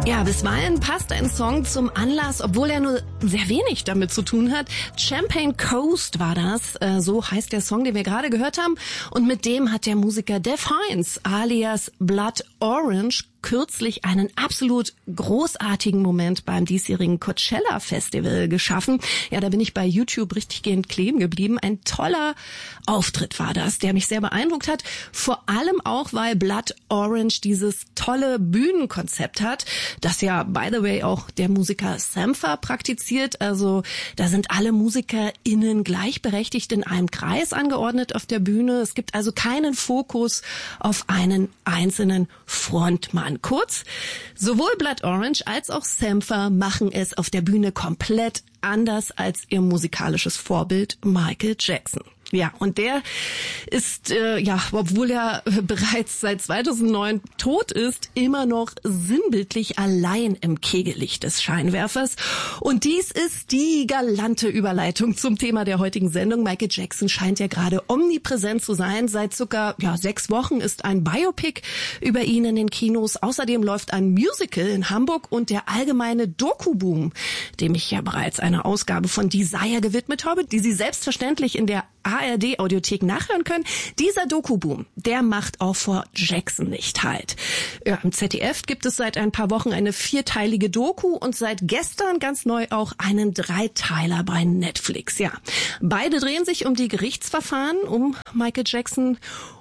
Ja, bisweilen passt ein Song zum Anlass, obwohl er nur sehr wenig damit zu tun hat. Champagne Coast war das, so heißt der Song, den wir gerade gehört haben. Und mit dem hat der Musiker Dev Hynes alias Blood Orange kürzlich einen absolut großartigen Moment beim diesjährigen Coachella Festival geschaffen. Ja, da bin ich bei YouTube richtiggehend kleben geblieben. Ein toller Auftritt war das, der mich sehr beeindruckt hat. Vor allem auch, weil Blood Orange dieses tolle Bühnenkonzept hat, das ja, by the way, auch der Musiker Sampha praktiziert. Also da sind alle MusikerInnen gleichberechtigt in einem Kreis angeordnet auf der Bühne. Es gibt also keinen Fokus auf einen einzelnen Frontmann. Kurz, sowohl Blood Orange als auch Sampha machen es auf der Bühne komplett anders als ihr musikalisches Vorbild Michael Jackson. Ja, und der ist, obwohl er bereits seit 2009 tot ist, immer noch sinnbildlich allein im Kegellicht des Scheinwerfers. Und dies ist die galante Überleitung zum Thema der heutigen Sendung. Michael Jackson scheint ja gerade omnipräsent zu sein. Seit circa 6 Wochen ist ein Biopic über ihn in den Kinos. Außerdem läuft ein Musical in Hamburg und der allgemeine Doku-Boom, dem ich ja bereits eine Ausgabe von Desire gewidmet habe, die Sie selbstverständlich in der ARD-Audiothek nachhören können. Dieser Doku-Boom, der macht auch vor Jackson nicht halt. Ja, im ZDF gibt es seit ein paar Wochen eine 4-teilige Doku und seit gestern ganz neu auch einen 3-Teiler bei Netflix. Ja, beide drehen sich um die Gerichtsverfahren um Michael Jackson.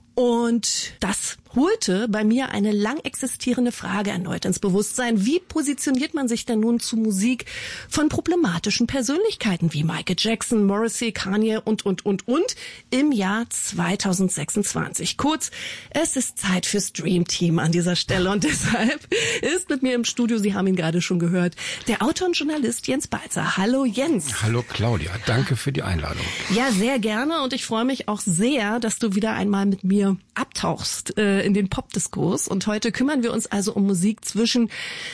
Und das holte bei mir eine lang existierende Frage erneut ins Bewusstsein. Wie positioniert man sich denn nun zu Musik von problematischen Persönlichkeiten wie Michael Jackson, Morrissey, Kanye und im Jahr 2026? Kurz, es ist Zeit fürs Dream Team an dieser Stelle und deshalb ist mit mir im Studio, Sie haben ihn gerade schon gehört, der Autor und Journalist Jens Balzer. Hallo Jens. Hallo Claudia, danke für die Einladung. Ja, sehr gerne und ich freue mich auch sehr, dass du wieder einmal mit mir abtauchst in den Popdiskurs. Und heute kümmern wir uns also um Musik zwischen,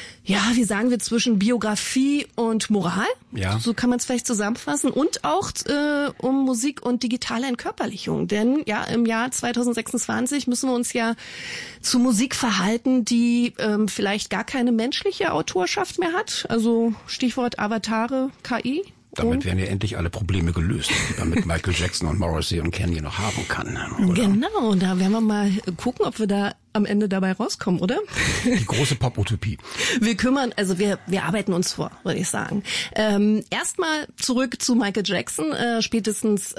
zwischen Biografie und Moral. Ja. So kann man es vielleicht zusammenfassen. Und auch um Musik und digitale Entkörperlichung. Denn ja, im Jahr 2026 müssen wir uns ja zu Musik verhalten, die vielleicht gar keine menschliche Autorschaft mehr hat. Also Stichwort Avatare, KI. Damit werden ja endlich alle Probleme gelöst, die man mit Michael Jackson und Morrissey und Kanye noch haben kann. Oder? Genau, da werden wir mal gucken, ob wir da am Ende dabei rauskommen, oder? Die große Pop-Utopie. Wir arbeiten uns vor, würde ich sagen. Erstmal zurück zu Michael Jackson. Spätestens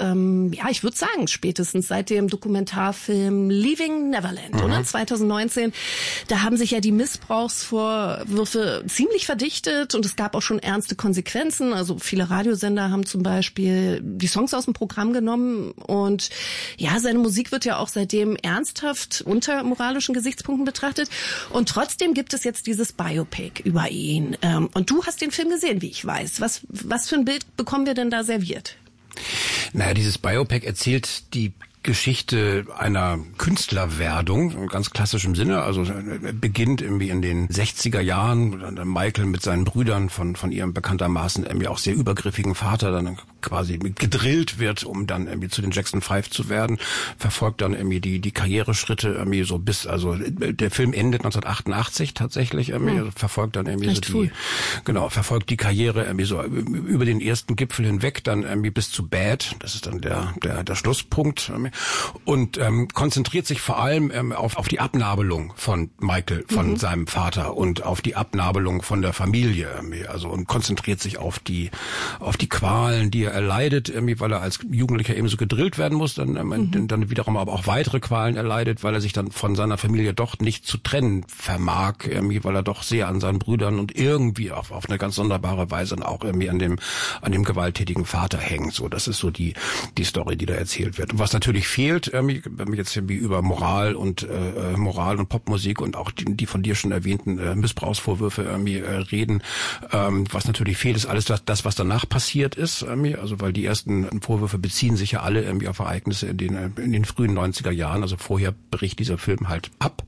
seit dem Dokumentarfilm Leaving Neverland, oder? 2019. Da haben sich ja die Missbrauchsvorwürfe ziemlich verdichtet und es gab auch schon ernste Konsequenzen. Also viele Radiosender haben zum Beispiel die Songs aus dem Programm genommen und ja, seine Musik wird ja auch seitdem ernsthaft unter moralischen Gesichtspunkten betrachtet. Und trotzdem gibt es jetzt dieses Biopic über ihn. Und du hast den Film gesehen, wie ich weiß. Was für ein Bild bekommen wir denn da serviert? Naja, dieses Biopic erzählt die Geschichte einer Künstlerwerdung, in ganz klassischem Sinne, also beginnt irgendwie in den 60er Jahren, Michael mit seinen Brüdern von ihrem bekanntermaßen irgendwie auch sehr übergriffigen Vater dann quasi gedrillt wird, um dann irgendwie zu den Jackson 5 zu werden, verfolgt dann irgendwie die Karriereschritte irgendwie so bis, also der Film endet 1988 tatsächlich irgendwie, also verfolgt dann irgendwie verfolgt die Karriere irgendwie so über den ersten Gipfel hinweg, dann irgendwie bis zu Bad, das ist dann der Schlusspunkt, und konzentriert sich vor allem auf die Abnabelung von Michael, von seinem Vater und auf die Abnabelung von der Familie, also und konzentriert sich auf die Qualen, die er erleidet, weil er als Jugendlicher eben so gedrillt werden muss, dann wiederum aber auch weitere Qualen erleidet, weil er sich dann von seiner Familie doch nicht zu trennen vermag, weil er doch sehr an seinen Brüdern und irgendwie auf eine ganz sonderbare Weise auch irgendwie an dem gewalttätigen Vater hängt. So, das ist so die Story, die da erzählt wird. Und was natürlich fehlt, wenn wir jetzt irgendwie über Moral und Popmusik und auch die von dir schon erwähnten Missbrauchsvorwürfe reden, was natürlich fehlt, ist alles das, was danach passiert ist, also weil die ersten Vorwürfe beziehen sich ja alle irgendwie auf Ereignisse in den frühen 90er Jahren, also vorher bricht dieser Film halt ab.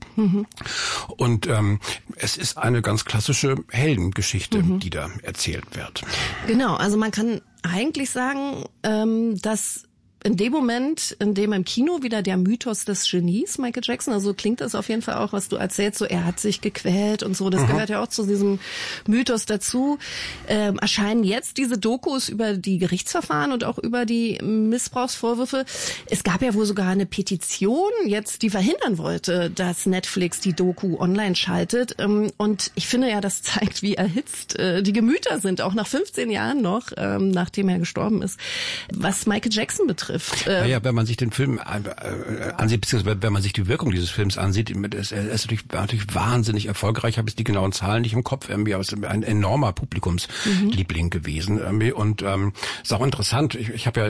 Und es ist eine ganz klassische Heldengeschichte, die da erzählt wird. Genau, also man kann eigentlich sagen, dass in dem Moment, in dem im Kino wieder der Mythos des Genies Michael Jackson, also klingt das auf jeden Fall auch, was du erzählst, so er hat sich gequält und so, das gehört ja auch zu diesem Mythos dazu, erscheinen jetzt diese Dokus über die Gerichtsverfahren und auch über die Missbrauchsvorwürfe. Es gab ja wohl sogar eine Petition jetzt, die verhindern wollte, dass Netflix die Doku online schaltet. Und ich finde ja, das zeigt, wie erhitzt die Gemüter sind, auch nach 15 Jahren noch, nachdem er gestorben ist, was Michael Jackson betrifft. Naja, wenn man sich den Film ansieht, beziehungsweise wenn man sich die Wirkung dieses Films ansieht, er ist natürlich wahnsinnig erfolgreich. Ich habe jetzt die genauen Zahlen nicht im Kopf, aber es ist ein enormer Publikumsliebling gewesen. Und ist auch interessant, ich habe ja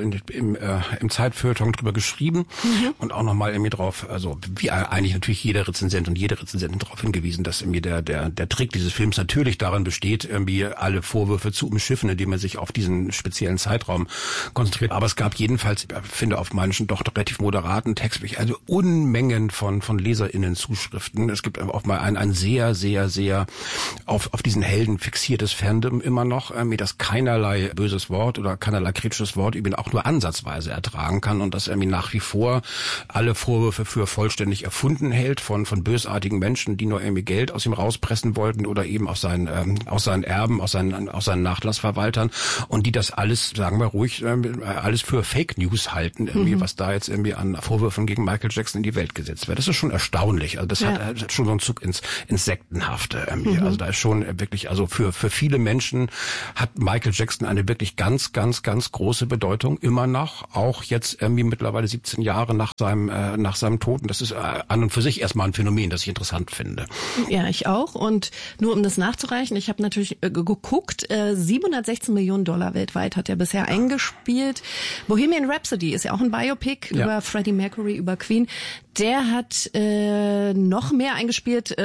im Zeitfeuilleton drüber geschrieben und auch nochmal irgendwie drauf, also wie eigentlich natürlich jeder Rezensent und jede Rezensentin darauf hingewiesen, dass irgendwie der Trick dieses Films natürlich darin besteht, irgendwie alle Vorwürfe zu umschiffen, indem man sich auf diesen speziellen Zeitraum konzentriert. Aber es gab jedenfalls, ich finde, auf manchen doch relativ moderaten Text, also Unmengen von LeserInnen-Zuschriften. Es gibt auch mal ein sehr, sehr, sehr auf diesen Helden fixiertes Fandom immer noch, das keinerlei böses Wort oder keinerlei kritisches Wort eben auch nur ansatzweise ertragen kann und das irgendwie nach wie vor alle Vorwürfe für vollständig erfunden hält von bösartigen Menschen, die nur irgendwie Geld aus ihm rauspressen wollten oder eben aus seinen Erben, aus seinen Nachlassverwaltern und die das alles, sagen wir ruhig, alles für Fake News halten, irgendwie, was da jetzt irgendwie an Vorwürfen gegen Michael Jackson in die Welt gesetzt wird. Das ist schon erstaunlich. Also das hat schon so einen Zug ins Sektenhafte. Also da ist schon wirklich, also für viele Menschen hat Michael Jackson eine wirklich ganz, ganz, ganz große Bedeutung immer noch, auch jetzt irgendwie mittlerweile 17 Jahre nach seinem Tod. Und das ist an und für sich erstmal ein Phänomen, das ich interessant finde. Ja, ich auch. Und nur um das nachzureichen, ich habe natürlich geguckt, 716 Millionen Dollar weltweit hat er bisher eingespielt. Bohemian Rhapsody ist ja auch ein Biopic über Freddie Mercury, über Queen. Der hat noch mehr eingespielt,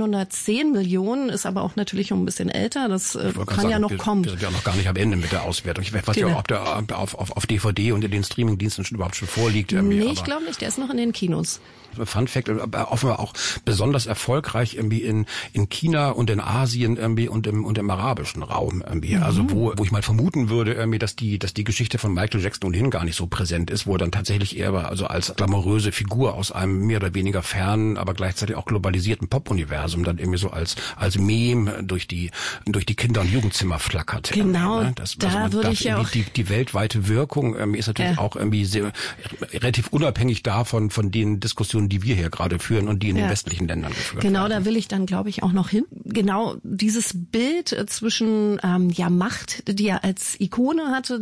910 Millionen, ist aber auch natürlich schon ein bisschen älter. Das kann ja noch kommen. Wir sind ja noch gar nicht am Ende mit der Auswertung. Ich weiß ja auch, ob der auf DVD und in den Streamingdiensten überhaupt schon vorliegt. Nee, ich glaube nicht. Der ist noch in den Kinos. Fun Fact, offenbar auch besonders erfolgreich irgendwie in China und in Asien irgendwie und im arabischen Raum irgendwie. Also wo ich mal vermuten würde irgendwie, dass die Geschichte von Michael Jackson ohnehin gar nicht so präsent ist, wo er dann tatsächlich eher also als glamouröse Figur aus einem mehr oder weniger fernen, aber gleichzeitig auch globalisierten Pop-Universum dann irgendwie so als Meme durch die Kinder- und Jugendzimmer flackert. Genau, da würde ich ja auch die weltweite Wirkung ist natürlich auch irgendwie sehr relativ unabhängig davon von den Diskussionen, die wir hier gerade führen und die in den westlichen Ländern geführt werden. Genau, da will ich dann, glaube ich, auch noch hin. Genau dieses Bild zwischen Macht, die er als Ikone hatte,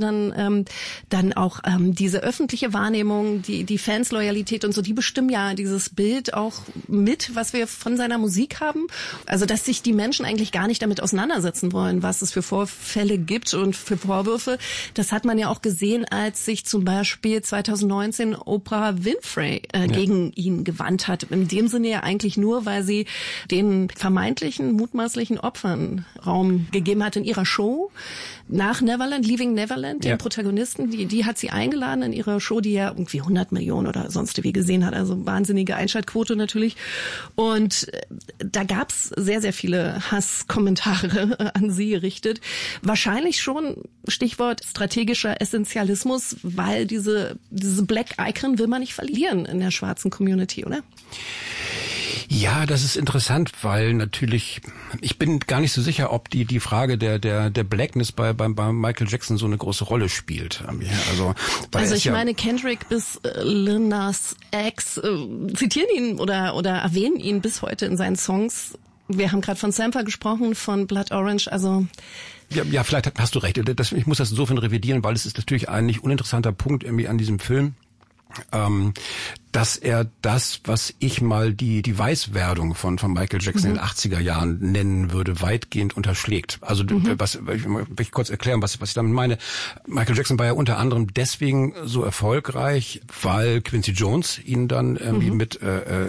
dann auch diese öffentliche Wahrnehmung, die Fansloyalität und so, die bestimmen ja dieses Bild auch mit, was wir von seiner Musik haben. Also, dass sich die Menschen eigentlich gar nicht damit auseinandersetzen wollen, was es für Vorfälle gibt und für Vorwürfe. Das hat man ja auch gesehen, als sich zum Beispiel 2019 Oprah Winfrey gegen ihn gewandt hat. In dem Sinne ja eigentlich nur, weil sie den vermeintlichen, mutmaßlichen Opfern Raum gegeben hat in ihrer Show. Nach Neverland, Leaving Neverland, den Protagonisten, die hat sie eingeladen in ihrer Show, die ja irgendwie 100 Millionen oder sonst wie gesehen hat. Also wahnsinnige Einschaltquote natürlich. Und da gab's sehr, sehr viele Hasskommentare an sie gerichtet. Wahrscheinlich schon Stichwort strategischer Essentialismus, weil diese Black Icon will man nicht verlieren in der schwarzen Community, oder? Ja, das ist interessant, weil natürlich, ich bin gar nicht so sicher, ob die Frage der Blackness bei Michael Jackson so eine große Rolle spielt. Also ich meine, Kendrick bis Lil Nas X zitieren ihn oder erwähnen ihn bis heute in seinen Songs. Wir haben gerade von Sampler gesprochen, von Blood Orange, also... Ja, vielleicht hast du recht. Ich muss das insofern revidieren, weil es ist natürlich ein nicht uninteressanter Punkt irgendwie an diesem Film, dass er das, was ich mal die Weißwerdung von Michael Jackson in den 80er Jahren nennen würde, weitgehend unterschlägt. Also will ich kurz erklären, was ich damit meine. Michael Jackson war ja unter anderem deswegen so erfolgreich, weil Quincy Jones ihn dann irgendwie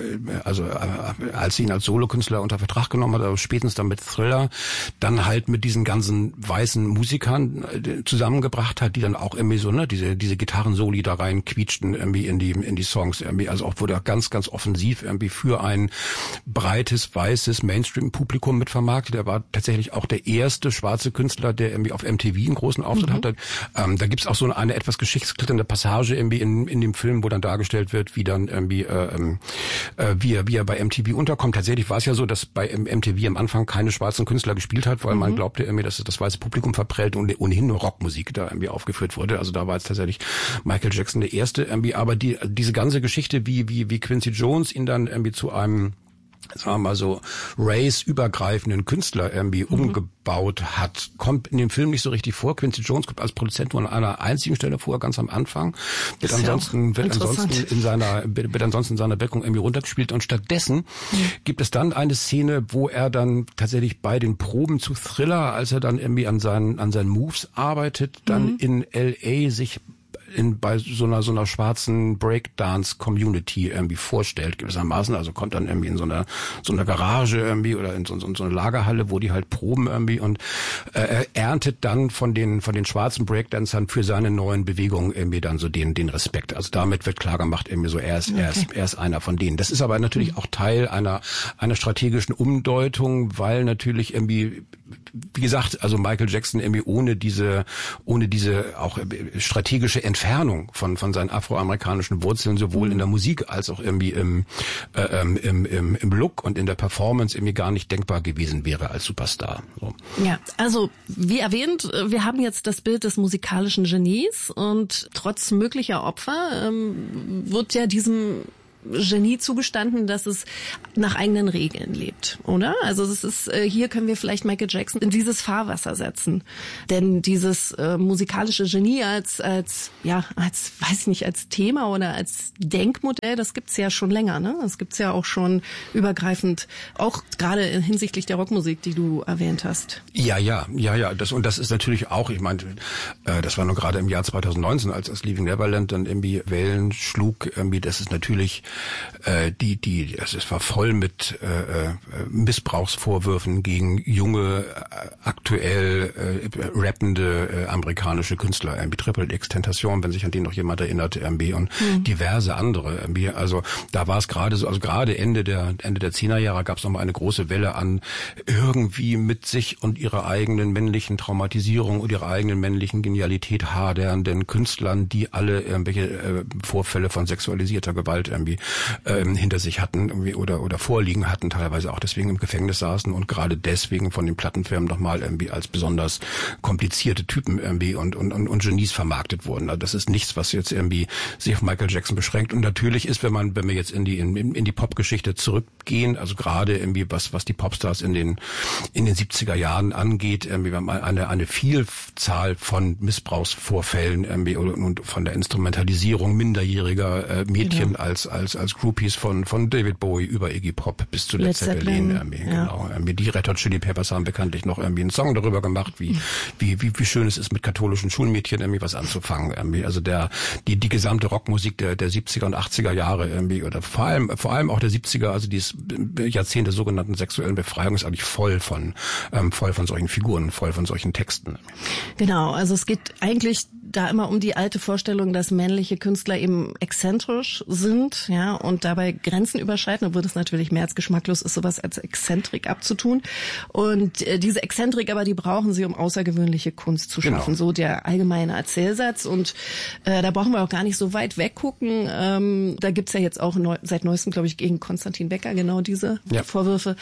als sie ihn als Solokünstler unter Vertrag genommen hat, also spätestens dann mit Thriller, dann halt mit diesen ganzen weißen Musikern zusammengebracht hat, die dann auch irgendwie so diese Gitarrensoli da rein quietschten irgendwie in die Songs irgendwie, also auch wurde ganz, ganz offensiv irgendwie für ein breites, weißes Mainstream-Publikum mitvermarktet. Er war tatsächlich auch der erste schwarze Künstler, der irgendwie auf MTV einen großen Auftritt hatte. Da gibt's auch so eine etwas geschichtsklitternde Passage irgendwie in dem Film, wo dann dargestellt wird, wie dann irgendwie wie er bei MTV unterkommt. Tatsächlich war es ja so, dass bei MTV am Anfang keine schwarzen Künstler gespielt hat, weil man glaubte irgendwie, dass das weiße Publikum verprellt und ohnehin nur Rockmusik da irgendwie aufgeführt wurde. Also da war jetzt tatsächlich Michael Jackson der erste irgendwie, aber diese ganze Geschichte, wie Quincy Jones ihn dann irgendwie zu einem, sagen wir mal so, race-übergreifenden Künstler irgendwie umgebaut hat, kommt in dem Film nicht so richtig vor. Quincy Jones kommt als Produzent nur an einer einzigen Stelle vor, ganz am Anfang. Wird ansonsten in seiner Wirkung irgendwie runtergespielt und stattdessen gibt es dann eine Szene, wo er dann tatsächlich bei den Proben zu Thriller, als er dann irgendwie an seinen Moves arbeitet, dann in LA sich bei so einer schwarzen Breakdance-Community irgendwie vorstellt, gewissermaßen. Also kommt dann irgendwie in so einer Garage irgendwie oder in so eine Lagerhalle, wo die halt proben irgendwie und erntet dann von den schwarzen Breakdancern für seine neuen Bewegungen irgendwie dann so den Respekt. Also damit wird klar gemacht, irgendwie so, er ist einer von denen. Das ist aber natürlich auch Teil einer strategischen Umdeutung, weil natürlich irgendwie, wie gesagt, also Michael Jackson irgendwie ohne diese auch strategische Entfernung von seinen afroamerikanischen Wurzeln sowohl in der Musik als auch irgendwie im Look und in der Performance irgendwie gar nicht denkbar gewesen wäre als Superstar. So. Ja, also wie erwähnt, wir haben jetzt das Bild des musikalischen Genies und trotz möglicher Opfer wird ja diesem Genie zugestanden, dass es nach eigenen Regeln lebt, oder? Also es ist, hier können wir vielleicht Michael Jackson in dieses Fahrwasser setzen. Denn dieses musikalische Genie als Thema oder als Denkmodell, das gibt's ja schon länger, ne? Das gibt's ja auch schon übergreifend, auch gerade hinsichtlich der Rockmusik, die du erwähnt hast. Ja. Das ist natürlich auch, ich meine, das war nur gerade im Jahr 2019, als Leaving Neverland dann irgendwie Wellen schlug, irgendwie, das ist natürlich es war voll mit Missbrauchsvorwürfen gegen junge, aktuell rappende amerikanische Künstler, irgendwie Triple X Tentation, wenn sich an den noch jemand erinnert, irgendwie und diverse andere, irgendwie. Also da war es gerade so, also gerade Ende der 10er Jahre gab es noch mal eine große Welle an irgendwie mit sich und ihrer eigenen männlichen Traumatisierung und ihrer eigenen männlichen Genialität hadernden Künstlern, die alle irgendwelche Vorfälle von sexualisierter Gewalt irgendwie hinter sich hatten irgendwie oder vorliegen hatten, teilweise auch deswegen im Gefängnis saßen und gerade deswegen von den Plattenfirmen nochmal irgendwie als besonders komplizierte Typen irgendwie und Genies vermarktet wurden. Also das ist nichts, was jetzt irgendwie sich auf Michael Jackson beschränkt. Und natürlich ist, wenn wir jetzt in die Popgeschichte zurückgehen, also gerade irgendwie was die Popstars in den 70er Jahren angeht, irgendwie eine Vielzahl von Missbrauchsvorfällen irgendwie und von der Instrumentalisierung minderjähriger Mädchen als Groupies von David Bowie über Iggy Pop bis zu Led Zeppelin. Genau. Die Red Hot Chili Peppers haben bekanntlich noch irgendwie einen Song darüber gemacht, wie schön es ist, mit katholischen Schulmädchen irgendwie was anzufangen. Also die gesamte Rockmusik der 70er und 80er Jahre irgendwie oder vor allem auch der 70er, also dieses Jahrzehnt der sogenannten sexuellen Befreiung ist eigentlich voll von solchen Figuren, voll von solchen Texten. Genau, also es geht eigentlich da immer um die alte Vorstellung, dass männliche Künstler eben exzentrisch sind, ja, und dabei Grenzen überschreiten, obwohl das natürlich mehr als geschmacklos ist, sowas als Exzentrik abzutun. Und diese Exzentrik aber, die brauchen sie, um außergewöhnliche Kunst zu schaffen. Genau. So der allgemeine Erzählsatz. Und da brauchen wir auch gar nicht so weit weggucken. Da gibt's ja jetzt auch seit neuestem, glaube ich, gegen Konstantin Wecker genau diese Vorwürfe.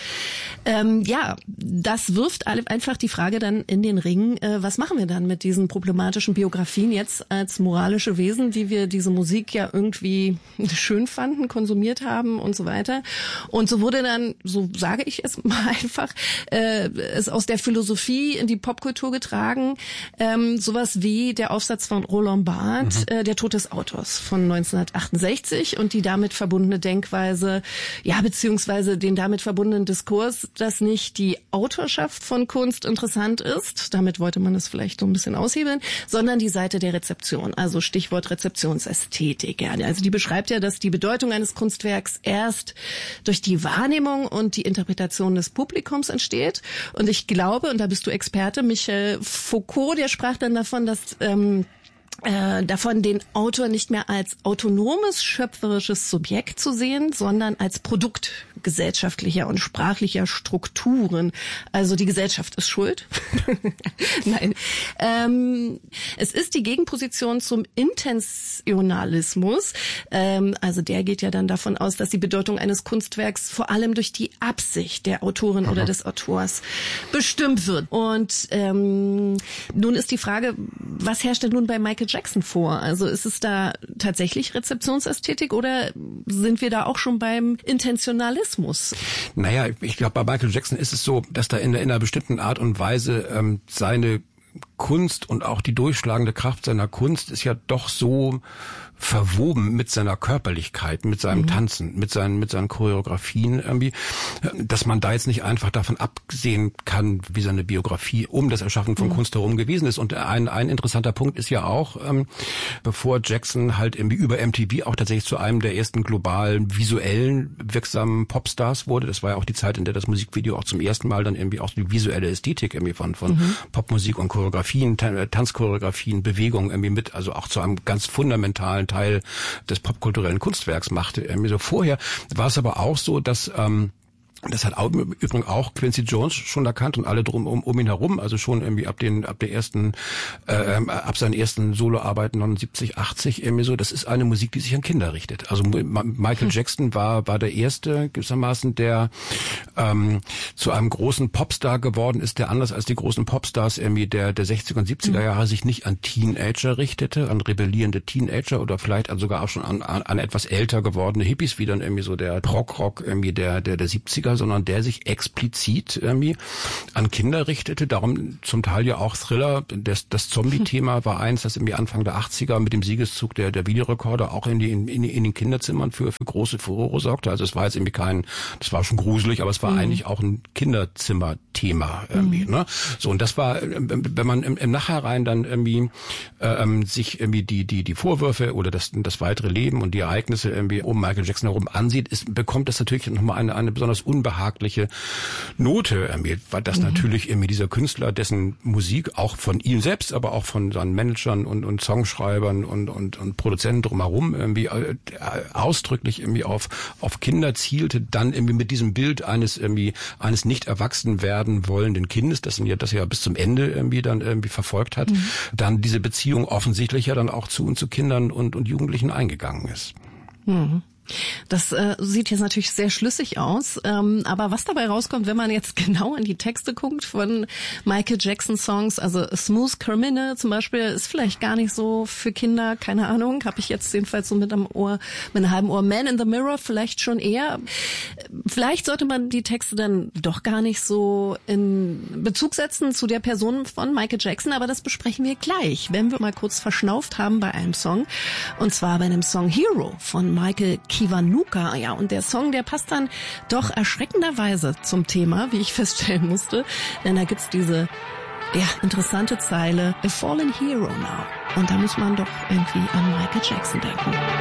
Das wirft einfach die Frage dann in den Ring, was machen wir dann mit diesen problematischen Biografien jetzt als moralische Wesen, die wir diese Musik ja irgendwie schön fanden, konsumiert haben und so weiter. Und so wurde dann, so sage ich es mal einfach, es aus der Philosophie in die Popkultur getragen, sowas wie der Aufsatz von Roland Barthes, Der Tod des Autors von 1968 und die damit verbundene Denkweise, beziehungsweise den damit verbundenen Diskurs, dass nicht die Autorschaft von Kunst interessant ist, damit wollte man es vielleicht so ein bisschen aushebeln, sondern die Seite der Rezeption, also Stichwort Rezeptionsästhetik. Ja. Also die beschreibt ja, dass die Bedeutung eines Kunstwerks erst durch die Wahrnehmung und die Interpretation des Publikums entsteht. Und ich glaube, und da bist du Experte, Michel Foucault, der sprach dann davon, dass davon den Autor nicht mehr als autonomes, schöpferisches Subjekt zu sehen, sondern als Produkt gesellschaftlicher und sprachlicher Strukturen. Also die Gesellschaft ist schuld. Nein. Es ist die Gegenposition zum Intentionalismus. Also der geht ja dann davon aus, dass die Bedeutung eines Kunstwerks vor allem durch die Absicht der Autorin oder des Autors bestimmt wird. Und nun ist die Frage, was herrscht denn nun bei Michael Jackson vor? Also ist es da tatsächlich Rezeptionsästhetik oder sind wir da auch schon beim Intentionalismus? Naja, ich glaube, bei Michael Jackson ist es so, dass da in einer bestimmten Art und Weise seine Kunst und auch die durchschlagende Kraft seiner Kunst ist ja doch so verwoben mit seiner Körperlichkeit, mit seinem Tanzen, mit seinen Choreografien irgendwie, dass man da jetzt nicht einfach davon absehen kann, wie seine Biografie um das Erschaffen von Kunst herum gewesen ist. Und ein interessanter Punkt ist ja auch, bevor Jackson halt irgendwie über MTV auch tatsächlich zu einem der ersten globalen, visuellen, wirksamen Popstars wurde. Das war ja auch die Zeit, in der das Musikvideo auch zum ersten Mal dann irgendwie auch die visuelle Ästhetik irgendwie von Popmusik und Choreografien, Tanzchoreografien, Bewegungen irgendwie mit, also auch zu einem ganz fundamentalen Teil des popkulturellen Kunstwerks machte. So vorher war es aber auch so, dass das hat übrigens auch Quincy Jones schon erkannt und alle drum um ihn herum, also schon irgendwie ab seinen ersten Soloarbeiten 79, 80 irgendwie so. Das ist eine Musik, die sich an Kinder richtet. Also Michael Jackson war der erste gewissermaßen, der zu einem großen Popstar geworden ist, der anders als die großen Popstars irgendwie der 60er und 70er Jahre sich nicht an Teenager richtete, an rebellierende Teenager oder vielleicht sogar auch schon an etwas älter gewordene Hippies, wie dann irgendwie so der Prog-Rock irgendwie der 70er, sondern der sich explizit irgendwie an Kinder richtete. Darum zum Teil ja auch Thriller. Das Zombie-Thema war eins, das irgendwie Anfang der 80er mit dem Siegeszug der Videorekorder auch in den Kinderzimmern für große Furore sorgte. Also es war jetzt irgendwie das war schon gruselig, aber es war eigentlich auch ein Kinderzimmer-Thema irgendwie, ne? So, und das war, wenn man im Nachhinein dann irgendwie sich irgendwie die Vorwürfe oder das weitere Leben und die Ereignisse irgendwie um Michael Jackson herum ansieht, bekommt das natürlich nochmal eine besonders unbehagliche Note, weil das natürlich irgendwie dieser Künstler, dessen Musik auch von ihm selbst, aber auch von seinen Managern und Songschreibern und Produzenten drumherum irgendwie ausdrücklich irgendwie auf Kinder zielte, dann irgendwie mit diesem Bild eines nicht erwachsen werden wollenden Kindes, das er ja bis zum Ende irgendwie dann irgendwie verfolgt hat, dann diese Beziehung offensichtlich ja dann auch zu Kindern und Jugendlichen eingegangen ist. Das sieht jetzt natürlich sehr schlüssig aus, aber was dabei rauskommt, wenn man jetzt genau in die Texte guckt von Michael Jackson Songs, also Smooth Criminal zum Beispiel, ist vielleicht gar nicht so für Kinder, keine Ahnung, habe ich jetzt jedenfalls so mit einem halben Ohr. Man in the Mirror vielleicht schon eher. Vielleicht sollte man die Texte dann doch gar nicht so in Bezug setzen zu der Person von Michael Jackson, aber das besprechen wir gleich, wenn wir mal kurz verschnauft haben bei einem Song, und zwar bei dem Song Hero von Michael Kiwanuka. Ja, und der Song, der passt dann doch erschreckenderweise zum Thema, wie ich feststellen musste, denn da gibt's diese interessante Zeile, A Fallen Hero Now. Und da muss man doch irgendwie an Michael Jackson denken.